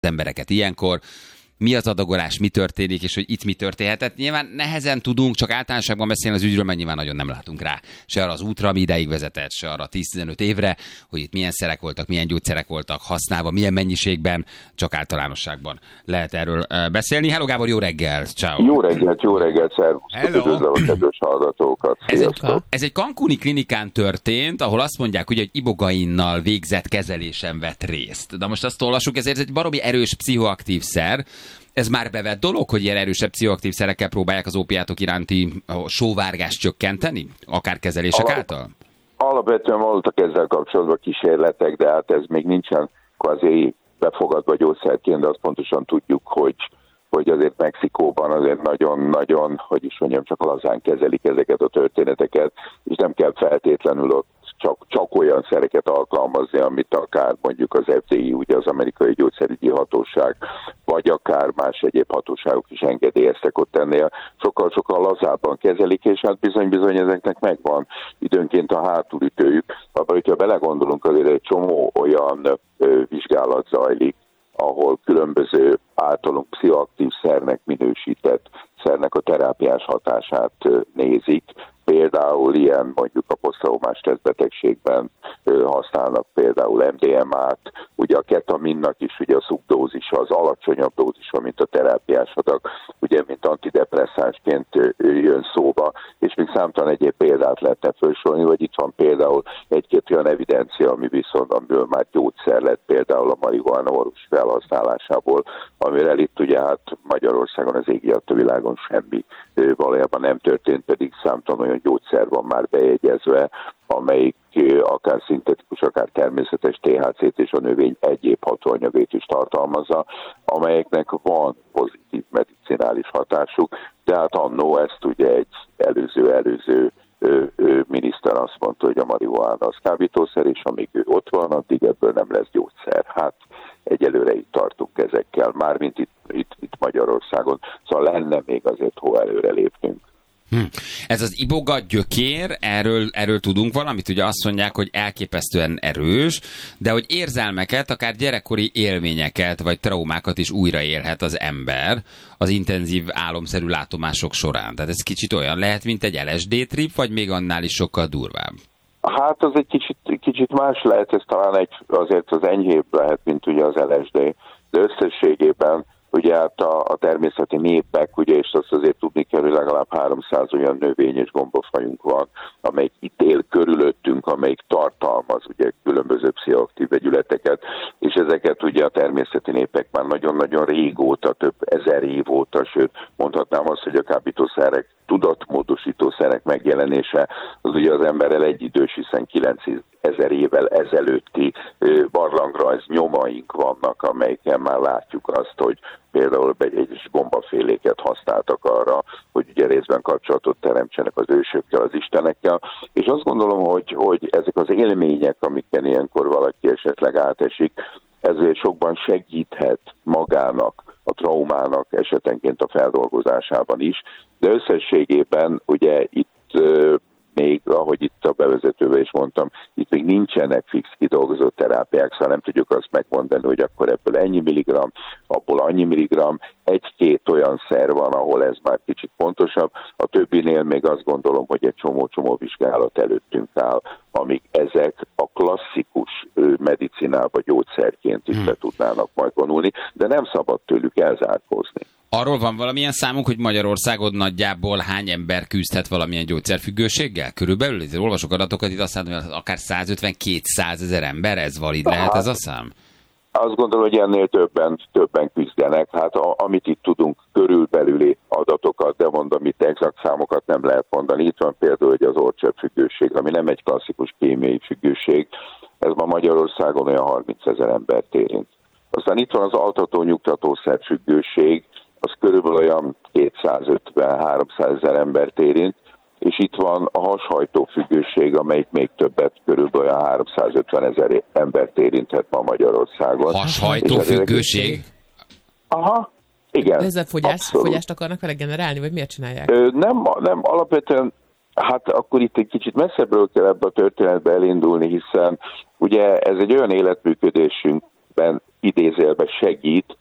embereket ilyenkor, mi az adagolás, mi történik, és hogy itt mi történhetett. Nyilván nehezen tudunk, csak általánosságban beszélni az ügyről, mert nyilván nagyon nem látunk rá. Se arra az útra, ami ideig vezetett, se arra 10-15 évre, hogy itt milyen szerek voltak, milyen gyógyszerek voltak használva, milyen mennyiségben, csak általánosságban lehet erről beszélni. Hello Gábor, jó reggel! Ciao. Jó reggelt, szervusztok, üdvözlöm a kedves hallgatókat. Ez egy cancúni klinikán történt, ahol azt mondják, ugye, hogy ibogainnal végzett kezelésen vett részt. De most azt olvassuk, ezért ez egy baromi erős pszichoaktív szer. Ez már bevett dolog, hogy ilyen erősebb pszichoaktív szerekkel próbálják az ópiátok iránti sóvárgást csökkenteni? Akár kezelések által? Alapvetően voltak ezzel kapcsolatban kísérletek, de hát ez még nincsen kvázi befogadva gyógyszerként, de azt pontosan tudjuk, hogy azért Mexikóban azért nagyon-nagyon, hogy is mondjam, csak lazán kezelik ezeket a történeteket, és nem kell feltétlenül ott csak olyan szereket alkalmazni, amit akár mondjuk az FDA, ugye az amerikai gyógyszerügyi hatóság, vagy akár más egyéb hatóságok is engedélyeztek ott ennél. Sokkal lazábban kezelik, és hát bizony ezeknek megvan időnként a hátulütőjük. Abban, hogyha belegondolunk, azért egy csomó olyan vizsgálat zajlik, ahol különböző általunk pszichoaktív szernek minősített szernek a terápiás hatását nézik. Például ilyen mondjuk a posztraumás stresszbetegségben használnak például MDMA-t, ugye a ketaminnak is ugye a szubdózisa, az alacsonyabb dózisa, mint a terápiás adag, ugye mint antidepresszánsként jön szóba, és még számtalan egyéb példát lehetne felsorolni, vagy itt van például egy-két olyan evidencia, amiből már gyógyszer lett, például a marihuána orvosi felhasználásából, amivel itt ugye hát Magyarországon az égi adta világon semmi valójában nem történt, pedig számtalan olyan gyógyszer van már bejegyezve, amelyik akár szintetikus, akár természetes THC-t és a növény egyéb hatóanyagait is tartalmazza, amelyeknek van pozitív medicinális hatásuk, de hát annó ezt ugye egy előző miniszter azt mondta, hogy a marihuána az kábítószer, és amíg ő ott van, addig ebből nem lesz gyógyszer. Hát egyelőre itt tartunk ezekkel, mármint itt Magyarországon, szóval lenne még azért hol előre lépnünk. Ez az iboga gyökér, erről tudunk valamit, ugye azt mondják, hogy elképesztően erős, de hogy érzelmeket, akár gyerekkori élményeket, vagy traumákat is újraélhet az ember az intenzív álomszerű látomások során. Tehát ez kicsit olyan lehet, mint egy LSD trip, vagy még annál is sokkal durvább? Hát az egy kicsit más lehet, ez talán azért az enyhébb lehet, mint ugye az LSD, de összességében ugye hát a természeti népek, ugye, és azt azért tudni kell, hogy legalább 300 olyan növény és gombafajunk van, amelyik itt él körülöttünk, amelyik tartalmaz ugye különböző pszichoaktív vegyületeket, és ezeket ugye a természeti népek már nagyon-nagyon régóta, több ezer év óta, sőt mondhatnám azt, hogy a kábítószerek, tudatmódosítószerek megjelenése az ugye az emberrel egyidős, hiszen 9000 évvel ezelőtti barlangrajz nyomaink vannak, amelyeken már látjuk azt, hogy például egyes gombaféléket használtak arra, hogy ugye részben kapcsolatot teremtsenek az ősökkel, az istenekkel, és azt gondolom, hogy ezek az élmények, amiken ilyenkor valaki esetleg átesik, ezért sokban segíthet magának, a traumának esetenként a feldolgozásában is, de összességében ugye itt még, ahogy itt a bevezetőben is mondtam, itt még nincsenek fix kidolgozott terápiák, szóval nem tudjuk azt megmondani, hogy akkor ebből ennyi milligramm, abból annyi milligramm, egy-két olyan szer van, ahol ez már kicsit pontosabb, a többinél még azt gondolom, hogy egy csomó vizsgálat előttünk áll, amíg ezek a klasszikus medicinába gyógyszerként is be tudnának majd vonulni, de nem szabad tőlük elzárkózni. Arról van valamilyen számunk, hogy Magyarországon nagyjából hány ember küzdhet valamilyen gyógyszerfüggőséggel? Körülbelül? Olvasok adatokat, itt azt mondom, hogy akár 150-200 ezer ember, ez valid lehet ez a szám? Azt gondolom, hogy ennél többen küzdenek. Hát amit itt tudunk, körülbelüli adatokat, de mondom, itt exakt számokat nem lehet mondani. Itt van például hogy az orrcseppfüggőség, ami nem egy klasszikus kémiai függőség. Ez ma Magyarországon olyan 30 000 embert érint. Aztán itt van az altató-nyugtatószer függőség, az körülbelül olyan 250-300 000 embert érint, és itt van a hashajtó függőség, amelyik még többet, körülbelül olyan 350 000 embert érinthet ma Magyarországon. Hashajtó függőség? Aha, igen. De ezzel fogyást akarnak vele generálni, vagy miért csinálják? Nem, alapvetően, hát akkor itt egy kicsit messzebbről kell ebbe a történetbe elindulni, hiszen ugye ez egy olyan életműködésünk idézélbe segít